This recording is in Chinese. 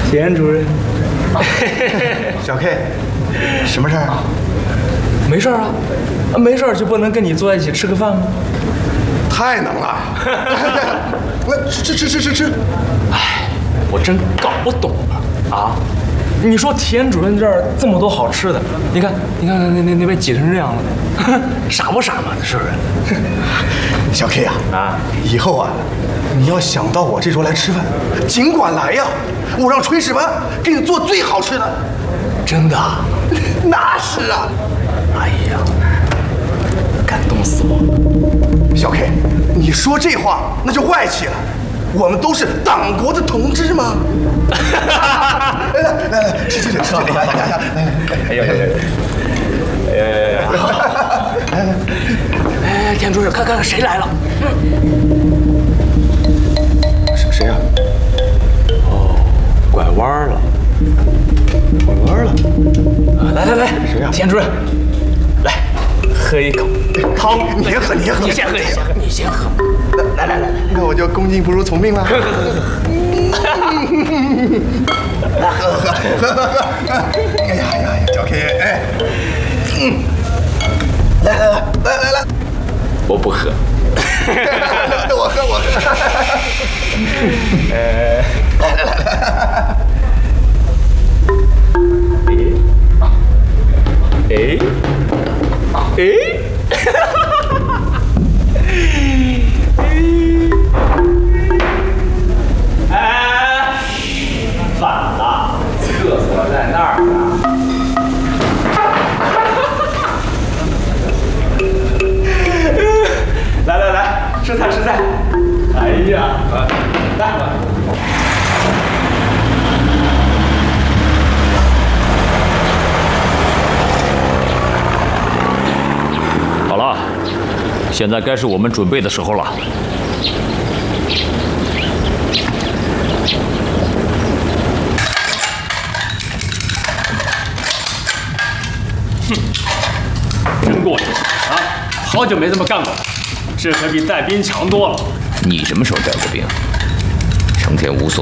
田主任， 小 K， 什么事儿啊？ 没事儿啊，没事儿就不能跟你坐在一起吃个饭吗？ 太能了！来，吃！ 哎，我真搞不懂啊！你说田主任这儿这么多好吃的，你看那边挤成这样了，傻不傻嘛？是不是？ 小 K 啊，以后啊，你要想到我这桌来吃饭，尽管来呀，我让炊事班给你做最好吃的。 真的？ 那是啊。 哎呀，感动死我了！ 小 K， 你说这话那就外气了。我们都是党国的同志吗？来，吃！ 哎，田主任，看谁来了？ 谁呀？ 哦，拐弯了。来， 谁呀？ 田主任，来喝一口汤。 你先喝， 你先喝。来， 那我就恭敬不如从命了。喝！哎呀，小 K， 哎，来， 我不喝。 那我喝。 哎，反了，厕所在那儿呢。来，吃菜。哎呀，来。 好了，现在该是我们准备的时候了。 真过瘾啊！好久没这么干过了，这可比带兵强多了。 你什么时候带过兵？成天无所